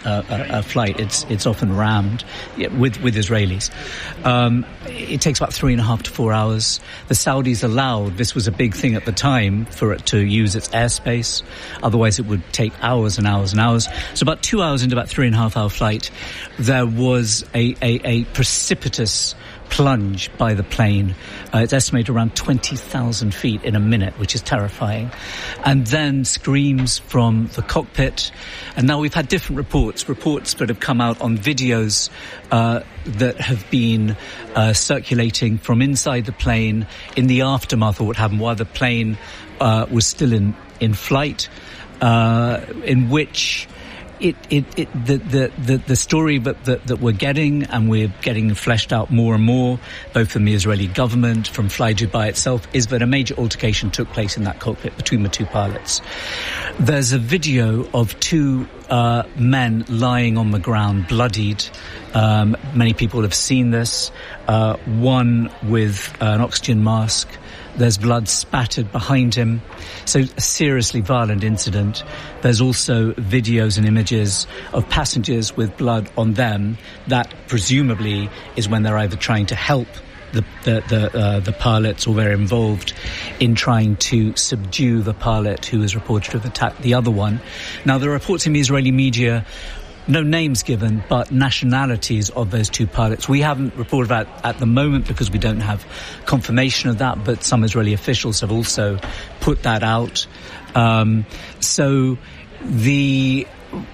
a flight. It's often rammed with Israelis. It takes about 3.5 to 4 hours. The Saudis allowed, this was a big thing at the time, for it to use its airspace. Otherwise it would take hours and hours and hours. So about 2 hours into about 3.5 hour flight, there was a precipitous plunge by the plane. It's estimated around 20,000 feet in a minute, which is terrifying. And then screams from the cockpit. And now we've had different reports that have come out on videos that have been circulating from inside the plane in the aftermath of what happened while the plane was still in flight, in which the story that we're getting, and we're getting fleshed out more and more, both from the Israeli government, from Fly Dubai itself, is that a major altercation took place in that cockpit between the two pilots. There's a video of two men lying on the ground, bloodied. Many people have seen this. One with an oxygen mask. There's blood spattered behind him. So a seriously violent incident. There's also videos and images of passengers with blood on them. That presumably is when they're either trying to help the pilots, or they're involved in trying to subdue the pilot who is reported to have attacked the other one. Now, there are reports in the Israeli media, no names given, but nationalities of those two pilots. We haven't reported that at the moment because we don't have confirmation of that, but some Israeli officials have also put that out. So the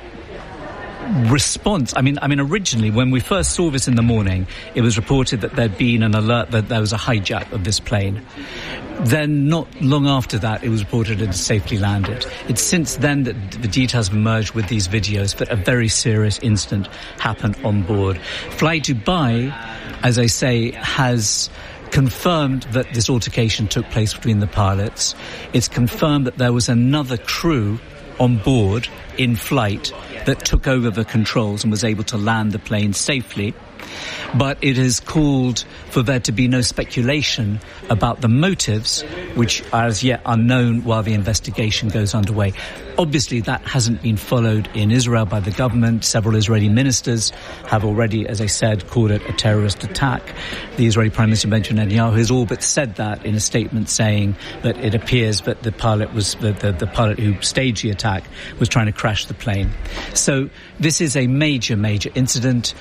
response, I mean, originally when we first saw this in the morning, it was reported that there'd been an alert that there was a hijack of this plane. Then, not long after that, it was reported it had safely landed. It's since then that the details have emerged with these videos that a very serious incident happened on board. Fly Dubai, as I say, has confirmed that this altercation took place between the pilots. It's confirmed that there was another crew on board in flight that took over the controls and was able to land the plane safely. But it has called for there to be no speculation about the motives, which are as yet unknown while the investigation goes underway. Obviously, that hasn't been followed in Israel by the government. Several Israeli ministers have already, as I said, called it a terrorist attack. The Israeli Prime Minister Benjamin Netanyahu has all but said that in a statement, saying that it appears that the pilot was the pilot who staged the attack was trying to crash the plane. So this is a major incident.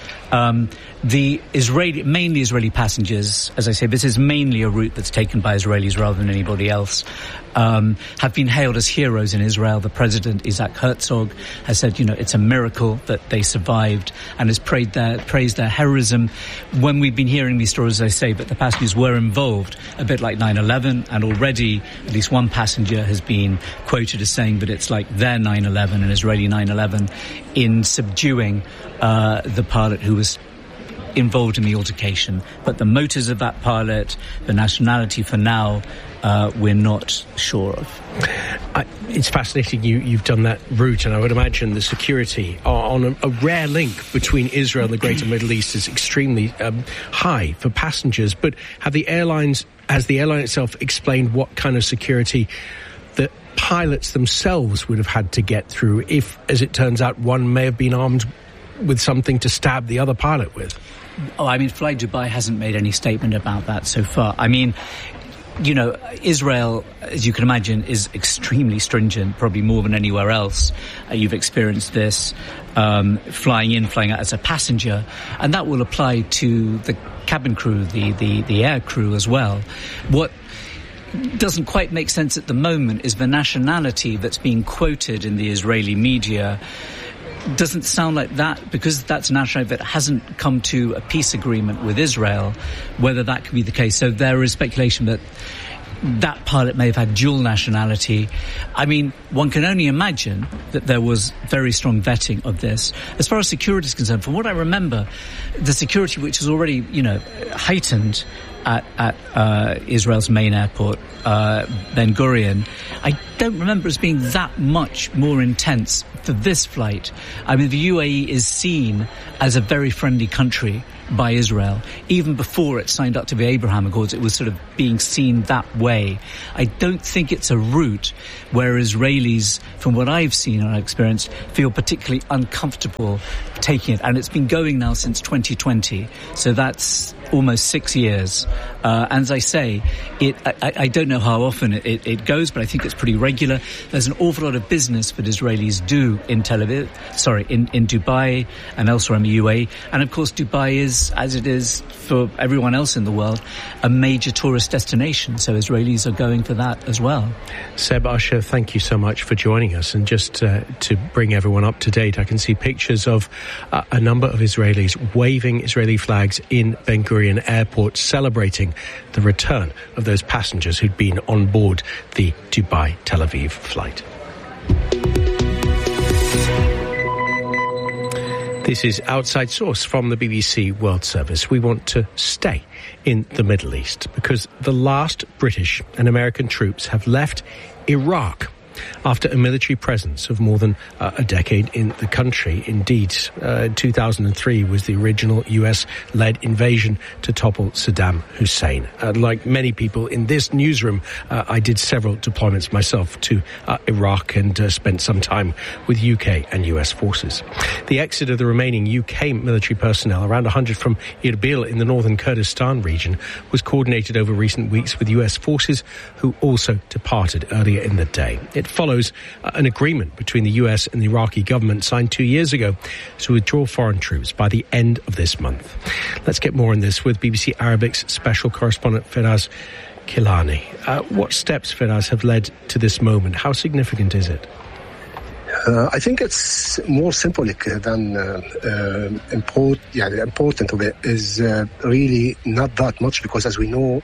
The mainly Israeli passengers, as I say, this is mainly a route that's taken by Israelis rather than anybody else, have been hailed as heroes in Israel. The President, Isaac Herzog, has said, it's a miracle that they survived, and has praised their heroism. When we've been hearing these stories, as I say, that the passengers were involved, a bit like 9/11, and already at least one passenger has been quoted as saying that it's like their 9/11, an Israeli 9/11, in subduing the pilot who was involved in the altercation. But the motives of that pilot, the nationality, for now, we're not sure of. It's fascinating you've done that route, and I would imagine the security on a rare link between Israel and the greater Middle East is extremely high for passengers. But has the airline itself explained what kind of security the pilots themselves would have had to get through if, as it turns out, one may have been armed with something to stab the other pilot with? Fly Dubai hasn't made any statement about that so far. Israel, as you can imagine, is extremely stringent, probably more than anywhere else. You've experienced this, flying in, flying out as a passenger, and that will apply to the cabin crew, the air crew as well. What doesn't quite make sense at the moment is the nationality that's being quoted in the Israeli media doesn't sound like that, because that's a nationality that hasn't come to a peace agreement with Israel, whether that could be the case. So there is speculation that that pilot may have had dual nationality. One can only imagine that there was very strong vetting of this. As far as security is concerned, from what I remember, the security, which is already, heightened, at Israel's main airport, Ben Gurion, I don't remember as being that much more intense for this flight. I mean, the UAE is seen as a very friendly country by Israel. Even before it signed up to the Abraham Accords, it was sort of being seen that way. I don't think it's a route where Israelis, from what I've seen and I've experienced, feel particularly uncomfortable taking it. And it's been going now since 2020. So that's almost 6 years. And as I say, I don't know how often it goes, but I think it's pretty regular. There's an awful lot of business that Israelis do in in Dubai and elsewhere in the UAE. And of course, Dubai is, as it is for everyone else in the world, a major tourist destination. So Israelis are going for that as well. Seb Usher, thank you so much for joining us. And just to bring everyone up to date, I can see pictures of a number of Israelis waving Israeli flags in Ben Gurion Airport, celebrating the return of those passengers who'd been on board the Dubai-Tel Aviv flight. This is Outside Source from the BBC World Service. We want to stay in the Middle East because the last British and American troops have left Iraq after a military presence of more than a decade in the country. Indeed, 2003 was the original US-led invasion to topple Saddam Hussein. Like many people in this newsroom, I did several deployments myself to Iraq and spent some time with UK and US forces. The exit of the remaining UK military personnel, around 100 from Erbil in the northern Kurdistan region, was coordinated over recent weeks with US forces who also departed earlier in the day. It follows an agreement between the US and the Iraqi government signed 2 years ago to withdraw foreign troops by the end of this month. Let's get more on this with BBC Arabic's special correspondent Firas Kilani. What steps, Firas, have led to this moment? How significant is it? I think it's more symbolic than important. Yeah, the important of it is really not that much because, as we know,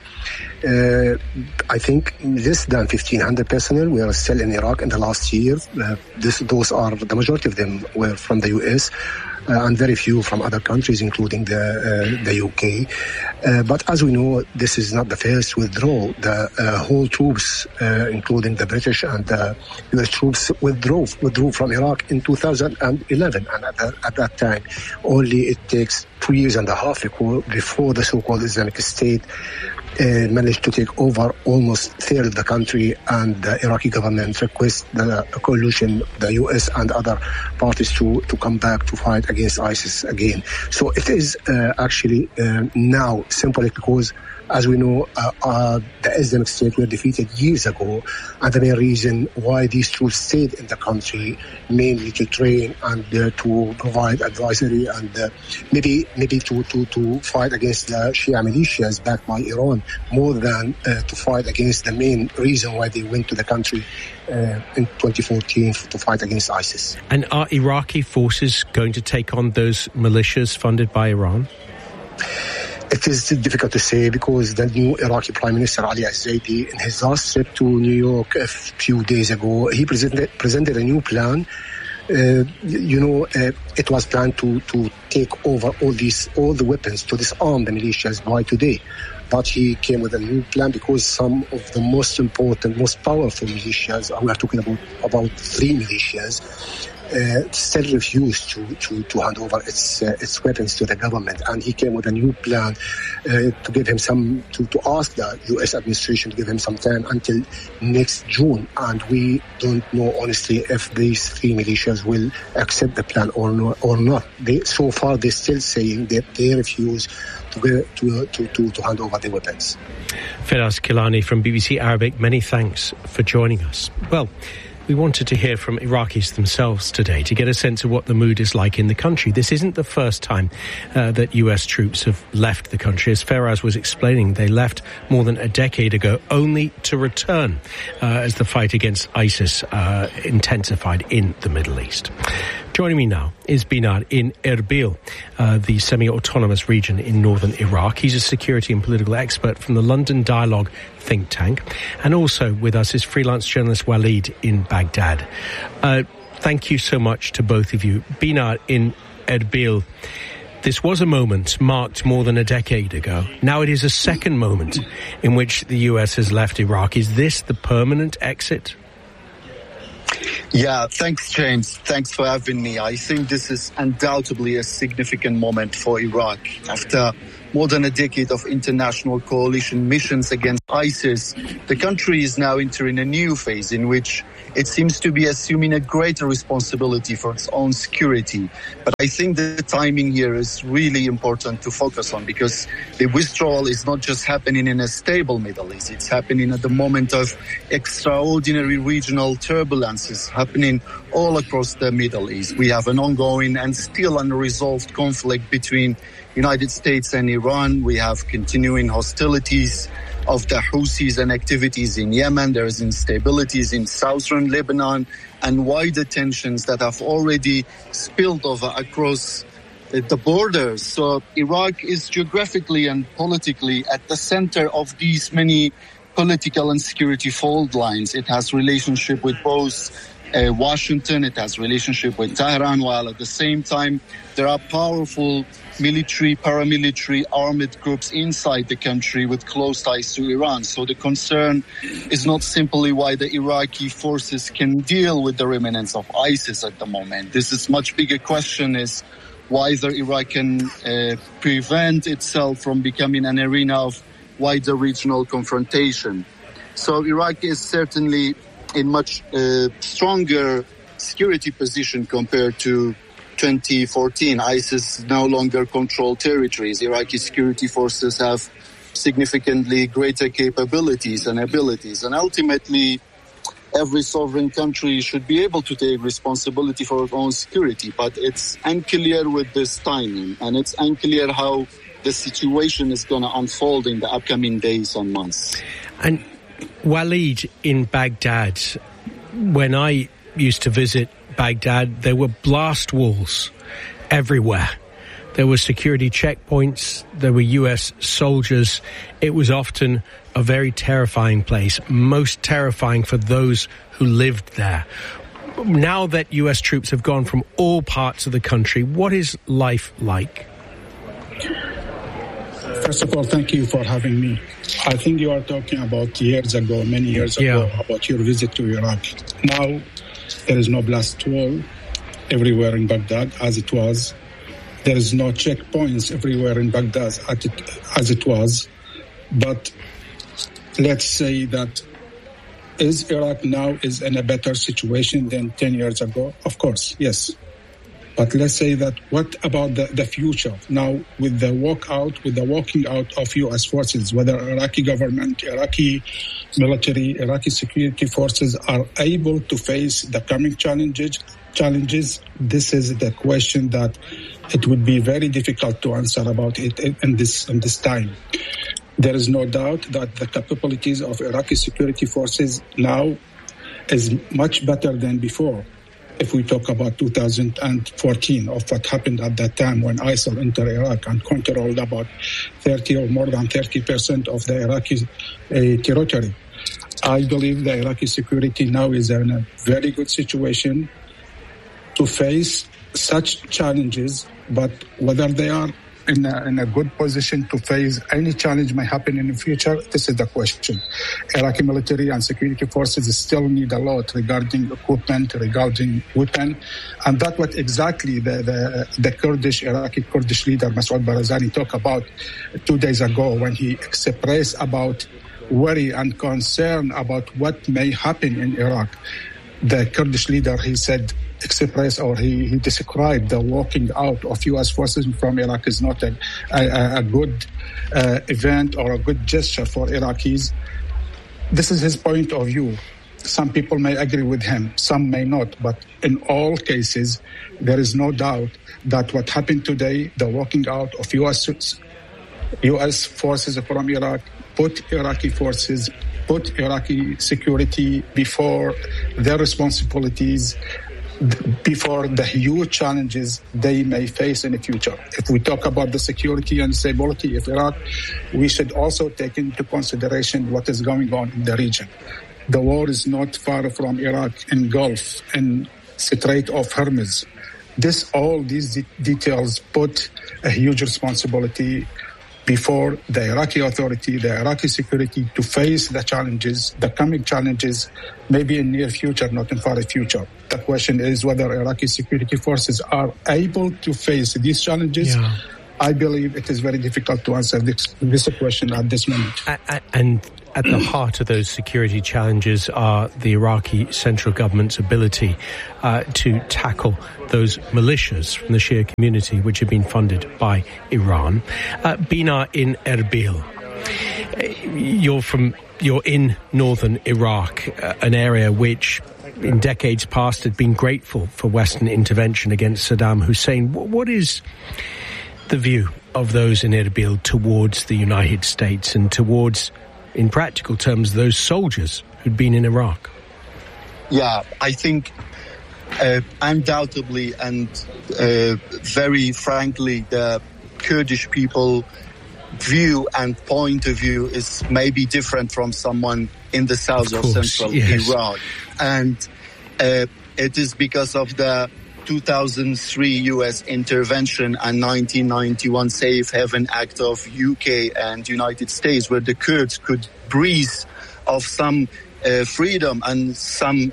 I think less than 1,500 personnel were still in Iraq in the last year. Those are the majority of them were from the US. And very few from other countries, including the UK. But as we know, this is not the first withdrawal. The whole troops, including the British and the US troops, withdrew from Iraq in 2011. And at that time, only it takes 2 years and a half before the so-called Islamic State managed to take over almost a third of the country, and the Iraqi government requests the coalition, the US and other parties to come back to fight against ISIS again. So it is actually now symbolic because, as we know, the Islamic State were defeated years ago, and the main reason why these troops stayed in the country, mainly to train and to provide advisory and maybe to fight against the Shia militias backed by Iran, more than to fight against the main reason why they went to the country in 2014 to fight against ISIS. And are Iraqi forces going to take on those militias funded by Iran? It is difficult to say because the new Iraqi Prime Minister Ali al-Zaidi, in his last trip to New York a few days ago, he presented a new plan. It was planned to take over all the weapons, to disarm the militias by today. But he came with a new plan because some of the most important, most powerful militias, we are talking about 3 militias, still refused to hand over its weapons to the government, and he came with a new plan to give him to ask the U.S. administration to give him some time until next June, and we don't know honestly if these 3 militias will accept the plan or not. So far, they're still saying that they refuse to hand over the weapons. Firas Kilani from BBC Arabic, many thanks for joining us. Well, we wanted to hear from Iraqis themselves today to get a sense of what the mood is like in the country. This isn't the first time that US troops have left the country. As Firas was explaining, they left more than a decade ago, only to return as the fight against ISIS intensified in the Middle East. Joining me now is Binar in Erbil, the semi-autonomous region in northern Iraq. He's a security and political expert from the London Dialogue think tank. And also with us is freelance journalist Walid in Baghdad. Thank you so much to both of you. Binar in Erbil, This was a moment marked more than a decade ago. Now it is a second moment in which the US has left Iraq. Is this the permanent exit? Yeah, thanks, James. Thanks for having me. I think this is undoubtedly a significant moment for Iraq. After more than a decade of international coalition missions against ISIS, the country is now entering a new phase in which it seems to be assuming a greater responsibility for its own security. But I think the timing here is really important to focus on, because the withdrawal is not just happening in a stable Middle East. It's happening at the moment of extraordinary regional turbulences happening all across the Middle East. We have an ongoing and still unresolved conflict between United States and Iran. We have continuing hostilities of the Houthis and activities in Yemen. There is instabilities in southern Lebanon and wider tensions that have already spilled over across the borders. So Iraq is geographically and politically at the center of these many political and security fault lines. It has relationship with both Washington, it has relationship with Tehran, while at the same time there are powerful military, paramilitary, armed groups inside the country with close ties to Iran. So the concern is not simply why the Iraqi forces can deal with the remnants of ISIS at the moment. This is much bigger question is whether Iraq can prevent itself from becoming an arena of wider regional confrontation. So Iraq is certainly in much stronger security position compared to 2014. ISIS no longer control territories. Iraqi security forces have significantly greater capabilities and abilities. And ultimately, every sovereign country should be able to take responsibility for its own security. But it's unclear with this timing, and it's unclear how the situation is going to unfold in the upcoming days and months. And Walid, in Baghdad, when I used to visit Baghdad, there were blast walls everywhere. There were security checkpoints. There were US soldiers. It was often a very terrifying place, most terrifying for those who lived there. Now that US troops have gone from all parts of the country, what is life like? First of all, thank you for having me. I think you are talking about many years ago, about your visit to Iraq. Now, there is no blast wall everywhere in Baghdad as it was. There is no checkpoints everywhere in Baghdad as it was. But let's say that is Iraq now is in a better situation than 10 years ago? Of course, yes. But let's say that what about the future? Now, with the walking out of U.S. forces, whether Iraqi government, Iraqi military, Iraqi security forces are able to face the coming challenges, this is the question that it would be very difficult to answer about it in this time. There is no doubt that the capabilities of Iraqi security forces now is much better than before. If we talk about 2014, of what happened at that time when ISIL entered Iraq and controlled about 30 or more than 30% of the Iraqi territory. I believe the Iraqi security now is in a very good situation to face such challenges, but whether they are in a good position to face any challenge may happen in the future, this is the question. Iraqi military and security forces still need a lot regarding equipment, regarding weapon, and that's what exactly the Iraqi Kurdish leader Masoud Barzani talked about 2 days ago when he expressed about worry and concern about what may happen in Iraq. The Kurdish leader, he described the walking out of U.S. forces from Iraq is not a good event or a good gesture for Iraqis. This is his point of view. Some people may agree with him, some may not, but in all cases, there is no doubt that what happened today, the walking out of U.S. forces from Iraq, put Iraqi security before their responsibilities, before the huge challenges they may face in the future. If we talk about the security and stability of Iraq, we should also take into consideration what is going on in the region. The war is not far from Iraq in Gulf, in Strait of Hormuz. all these details put a huge responsibility before the Iraqi authority, the Iraqi security, to face the challenges, the coming challenges, maybe in near future, not in far future. The question is whether Iraqi security forces are able to face these challenges. Yeah. I believe it is very difficult to answer this question at this moment. And at the heart of those security challenges are the Iraqi central government's ability to tackle those militias from the Shia community which have been funded by Iran. Bina in Erbil, you're in northern Iraq, an area which in decades past had been grateful for Western intervention against Saddam Hussein. What is the view of those in Erbil towards the United States and towards, in practical terms, those soldiers who'd been in Iraq? Yeah, I think undoubtedly and very frankly, the Kurdish people view and point of view is maybe different from someone in the south or central Iraq. And it is because of the 2003 U.S. intervention and 1991 Safe Haven Act of UK and United States, where the Kurds could breathe of some freedom and some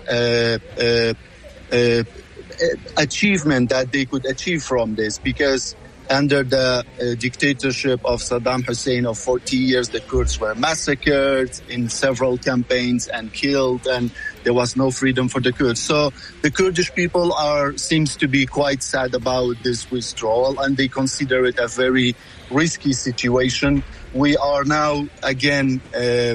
achievement that they could achieve from this, because under the dictatorship of Saddam Hussein of 40 years, the Kurds were massacred in several campaigns and killed, and there was no freedom for the Kurds. So the Kurdish people seems to be quite sad about this withdrawal, and they consider it a very risky situation. We are now again, it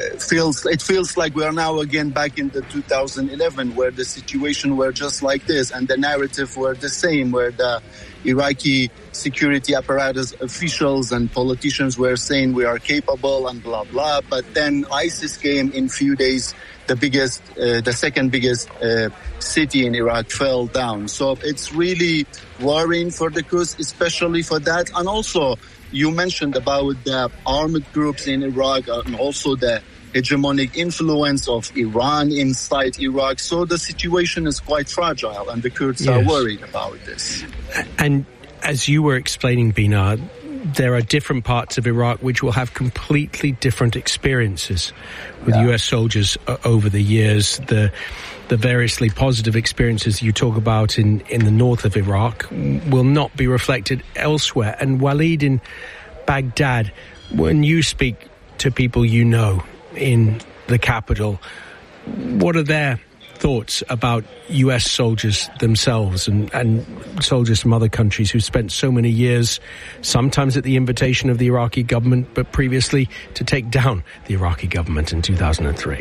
feels like we are now again back in the 2011, where the situation were just like this, and the narrative were the same, where the Iraqi security apparatus officials and politicians were saying we are capable and blah, blah. But then ISIS came in few days, the second biggest city in Iraq fell down. So it's really worrying for the Kurds, especially for that. And also, you mentioned about the armed groups in Iraq and also the hegemonic influence of Iran inside Iraq. So the situation is quite fragile, and the Kurds are worried about this. And as you were explaining, Bina, there are different parts of Iraq which will have completely different experiences with US soldiers over the years. The variously positive experiences you talk about in the north of Iraq will not be reflected elsewhere. And Walid, in Baghdad, when you speak to people you know in the capital, what are their thoughts about US soldiers themselves and soldiers from other countries who spent so many years, sometimes at the invitation of the Iraqi government, but previously to take down the Iraqi government in 2003?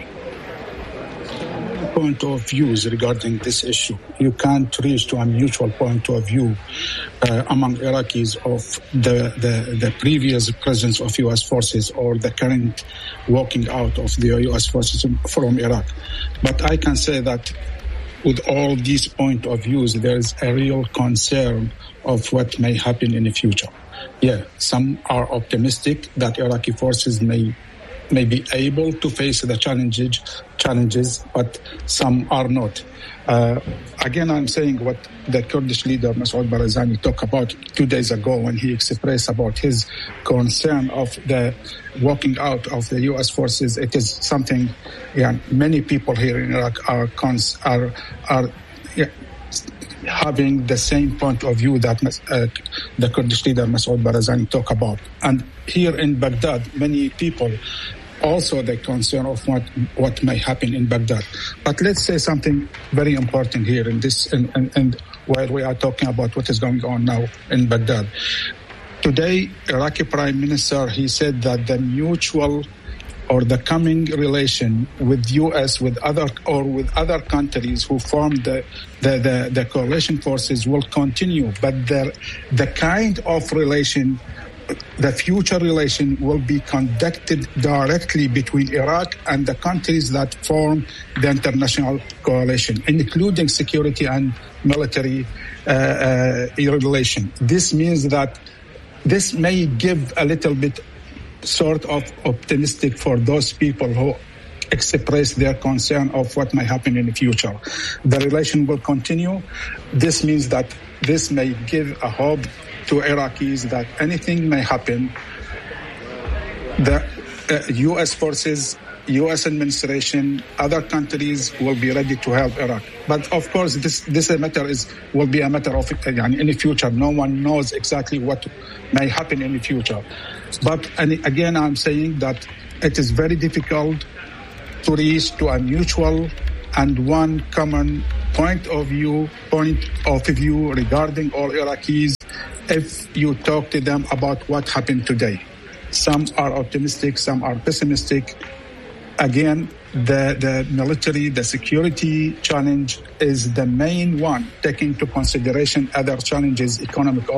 Point of views regarding this issue. You can't reach to a mutual point of view among Iraqis of the previous presence of U.S. forces or the current walking out of the U.S. forces from Iraq. But I can say that with all these point of views, there is a real concern of what may happen in the future. Yeah, some are optimistic that Iraqi forces may be able to face the challenges, but some are not. Again, I'm saying what the Kurdish leader Masoud Barzani talked about 2 days ago when he expressed about his concern of the walking out of the U.S. forces. It is something many people here in Iraq are having the same point of view that the Kurdish leader Masoud Barzani talked about. And here in Baghdad, many people also the concern of what may happen in Baghdad. But let's say something very important here in this, and while we are talking about what is going on now in Baghdad. Today, Iraqi Prime Minister, he said that the mutual or the coming relation with U.S. with other countries who formed the coalition forces will continue, but the kind of relation, the future relation, will be conducted directly between Iraq and the countries that form the international coalition, including security and military relation. This means that this may give a little bit sort of optimistic for those people who express their concern of what may happen in the future. The relation will continue. This means that this may give a hope to Iraqis that anything may happen. The U.S. forces, U.S. administration, other countries will be ready to help Iraq. But of course, this matter will be a matter of in the future. No one knows exactly what may happen in the future. But again, I'm saying that it is very difficult to reach to a mutual and one common point of view regarding all Iraqis if you talk to them about what happened today. Some are optimistic, some are pessimistic. Again, the military, the security challenge is the main one, taking into consideration other challenges, economic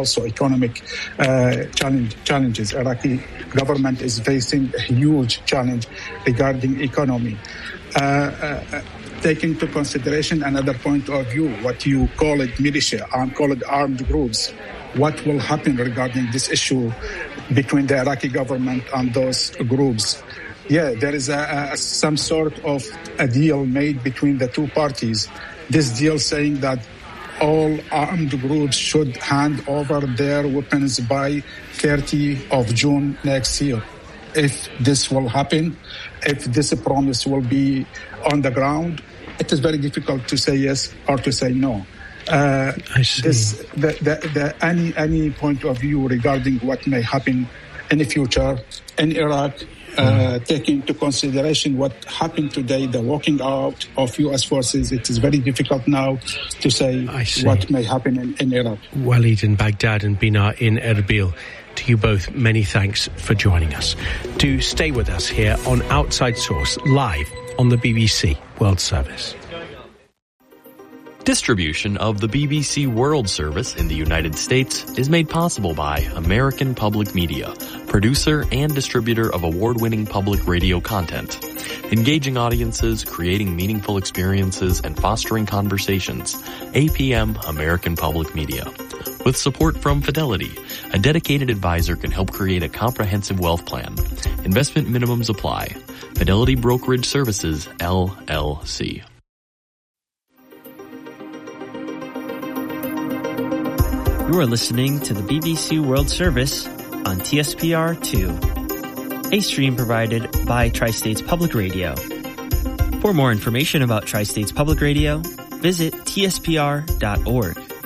challenges. Iraqi government is facing a huge challenge regarding economy. Taking into consideration another point of view, what you call it militia, call it armed groups. What will happen regarding this issue between the Iraqi government and those groups? Yeah, there is some sort of a deal made between the two parties. This deal saying that all armed groups should hand over their weapons by 30 of June next year. If this will happen, if this promise will be on the ground, it is very difficult to say yes or to say no. I see. Any point of view regarding what may happen in the future in Iraq, taking into consideration what happened today, the walking out of U.S. forces, it is very difficult now to say what may happen in Iraq. Walid in Baghdad and Binar in Erbil. To you both, many thanks for joining us. Do stay with us here on Outside Source, live on the BBC World Service. Distribution of the BBC World Service in the United States is made possible by American Public Media, producer and distributor of award-winning public radio content. Engaging audiences, creating meaningful experiences, and fostering conversations. APM American Public Media. With support from Fidelity, a dedicated advisor can help create a comprehensive wealth plan. Investment minimums apply. Fidelity Brokerage Services, LLC. You are listening to the BBC World Service on TSPR2, a stream provided by Tri-States Public Radio. For more information about Tri-States Public Radio, visit tspr.org.